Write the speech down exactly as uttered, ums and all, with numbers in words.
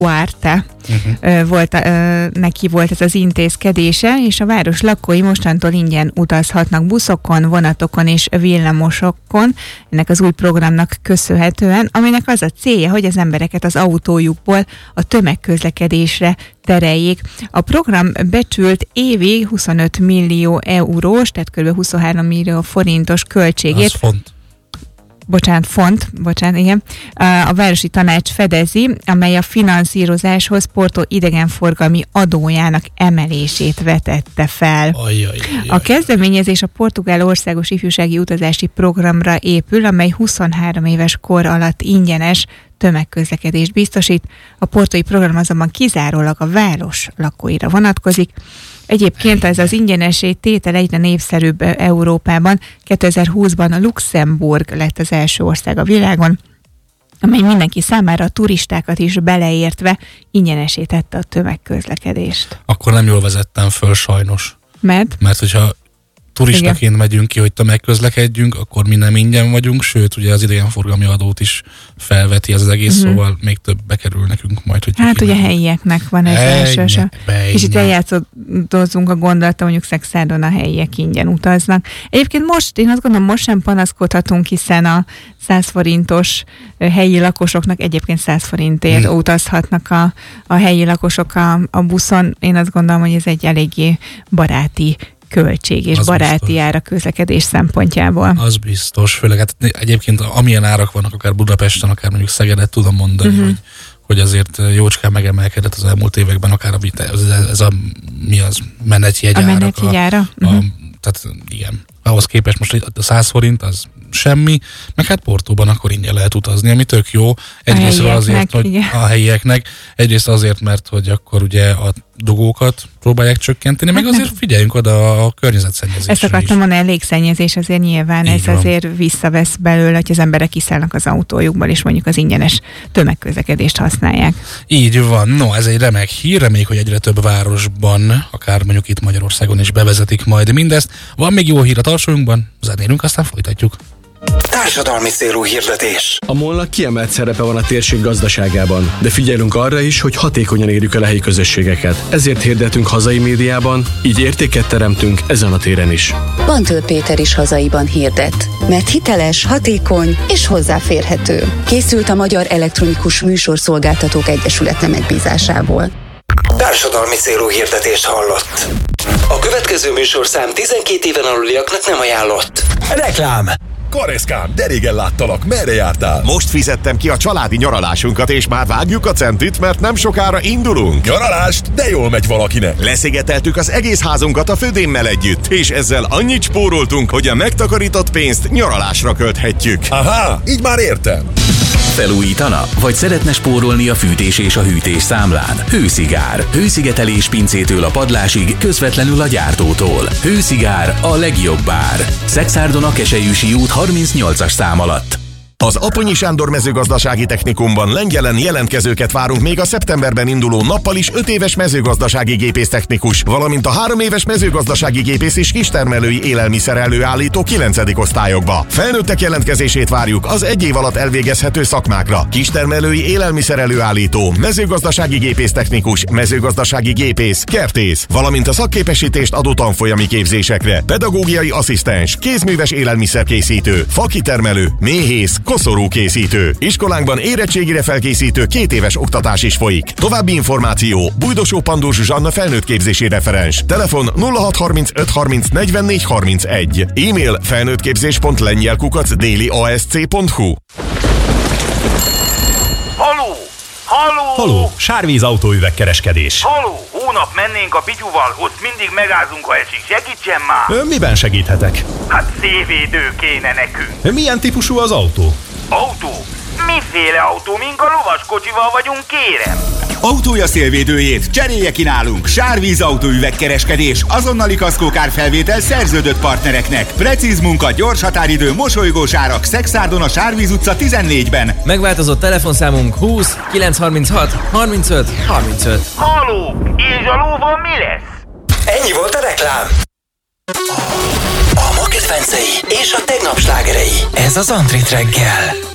Duarte uh-huh. volt, neki volt ez az intézkedése, és a város lakói mostantól ingyen utazhatnak buszokon, vonatokon és villamosokon, ennek az új programnak köszönhetően, aminek az a célja, hogy az embereket az autójukból a tömegközlekedésre tereljék. A program becsült évi huszonöt millió eurós, tehát kb. huszonhárom millió forintos költségét. Az font. Bocsánat, font, bocsánat, igen. A Városi Tanács fedezi, amely a finanszírozáshoz Porto idegenforgalmi adójának emelését vetette fel. Ajaj, ajaj. A kezdeményezés a Portugál Országos Ifjúsági Utazási Programra épül, amely huszonhárom éves kor alatt ingyenes tömegközlekedést biztosít. A portói program azonban kizárólag a város lakóira vonatkozik. Egyébként ez az ingyenesé tétel egyre népszerűbb Európában. kétezer-húszban a Luxemburg lett az első ország a világon, amely mindenki számára, a turistákat is beleértve ingyenesé tette a tömegközlekedést. Akkor nem jól vezettem föl sajnos. Mert? Mert hogyha turistaként igen. megyünk ki, hogy tömegközlekedjünk, akkor mi nem ingyen vagyunk, sőt, ugye az idegenforgalmi adót is felveti ez az egész, uh-huh. szóval még többbe kerül nekünk majd. Hogy hát ugye helyieknek van ez első. És itt eljátszódozunk a gondolata, mondjuk Szexárdon a helyiek ingyen utaznak. Egyébként most, én azt gondolom, most sem panaszkodhatunk, hiszen a száz forintos helyi lakosoknak egyébként száz forintért hmm. utazhatnak a, a helyi lakosok a, a buszon. Én azt gondolom, hogy ez egy eléggé baráti költség és az baráti biztos. Ára közlekedés szempontjából. Az biztos, főleg hát egyébként amilyen árak vannak, akár Budapesten, akár mondjuk Szegedet tudom mondani, uh-huh. hogy, hogy azért jócskán megemelkedett az elmúlt években, akár a, ez, ez a, mi az, menetjegyárak. A menetjegyára? Uh-huh. Tehát igen, ahhoz képest most a száz forint az semmi, meg hát Portóban akkor ingyen lehet utazni, ami tök jó. Egyrészt azért, hogy igen. a helyieknek, egyrészt azért, mert hogy akkor ugye a dugókat próbálják csökkenteni, hát meg azért figyeljünk oda a környezetszennyezésre. Ezt akartam mondani, a légszennyezés azért nyilván, így ez van. Azért visszavesz belőle, hogy az emberek kiszállnak az autójukból, és mondjuk az ingyenes tömegközlekedést használják. Így van. No, ez egy remek hír, reméljük, hogy egyre több városban, akár mondjuk itt Magyarországon is bevezetik majd mindezt. Van még jó hír a tartsójunkban, zenélünk, aztán folytatjuk. Társadalmi célú hirdetés. A MOL-nak kiemelt szerepe van a térség gazdaságában, de figyelünk arra is, hogy hatékonyan érjük el a helyi közösségeket. Ezért hirdetünk hazai médiában, így értéket teremtünk ezen a téren is. Bantől Péter is hazaiban hirdet, mert hiteles, hatékony és hozzáférhető. Készült a Magyar Elektronikus Műsorszolgáltatók Egyesülete megbízásából. Társadalmi célú hirdetést hallott. A következő műsorszám tizenkét éven aluliaknak nem ajánlott. Reklám! Kareszkám, de régen láttalak, merre jártál? Most fizettem ki a családi nyaralásunkat, és már vágjuk a centit, mert nem sokára indulunk. Nyaralást? De jól megy valakinek. Leszigeteltük az egész házunkat a födémmel együtt, és ezzel annyit spóroltunk, hogy a megtakarított pénzt nyaralásra költhetjük. Aha, így már értem. Felújítana? Vagy szeretne spórolni a fűtés és a hűtés számlán? Hőszigár. Hőszigetelés pincétől a padlásig, közvetlenül a gyártótól. Hőszigár, a legjobb ár. Szexárdon a Keselyűsi út harmincnyolcas szám alatt. Az Aponyi Sándor Mezőgazdasági Technikumban Lengyelen jelentkezőket várunk még a szeptemberben induló nappal is öt éves mezőgazdasági gépésztechnikus, valamint a három éves mezőgazdasági gépész és kistermelői élelmiszer előállító kilencedik osztályokba. Felnőttek jelentkezését várjuk az egy év alatt elvégezhető szakmákra: kistermelői élelmiszer előállító, mezőgazdasági gépésztechnikus, mezőgazdasági gépész, kertész, valamint a szakképesítést adó tanfolyami képzésekre: pedagógiai asszisztens, kézműves élelmiszerkészítő, fakitermelő, méhész, koszorúkészítő. Iskolánkban érettségire felkészítő két éves oktatás is folyik. További információ: Bújdosó Pandó Zsuzsanna felnőttképzési referens. Telefon nulla hat harmincöt harminc negyvennégy harmincegy. E-mail felnőttképzés pont lengyel kukac déli a s c pont h u. Haló! Haló! Haló! Sárvíz autóüvegkereskedés. Haló! Hónap mennénk a Pityuval, ott mindig megázunk, ha esik. Segítsen már! Ön miben segíthetek? Hát szélvédő kéne nekünk. Milyen típusú az autó? Autó? Miféle autó? Mink a lovaskocsival vagyunk, kérem? Autója szélvédőjét cserélje ki nálunk. Sárvíz autóüvegkereskedés, azonnali kaszkókárfelvétel szerződött partnereknek. Precíz munka, gyors határidő, mosolygós árak. Szexárdon a Sárvíz utca tizennégyben. Megváltozott telefonszámunk húsz kilencszázharminchat harmincöt harmincöt. Haló! És a lóval mi lesz? Ennyi volt a reklám. A ma kedvencei és a tegnap slágerei. Ez az Antrit reggel.